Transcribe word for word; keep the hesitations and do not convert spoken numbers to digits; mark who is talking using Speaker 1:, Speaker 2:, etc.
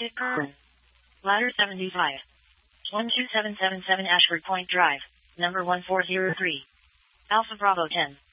Speaker 1: Pacific Current. Ladder seventy-five. one two seven seven seven Ashford Point Drive, number one four zero three. Alpha Bravo ten.